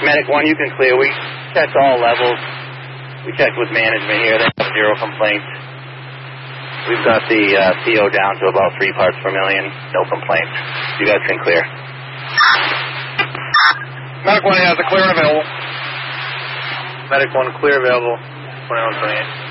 Medic 1, you can clear. We checked all levels. We checked with management here. They have 0 complaints. We've got the CO down to about 3 parts per million. No complaints. You guys can clear. Medic 1 has a clear available. Medic 1, clear available. 2128.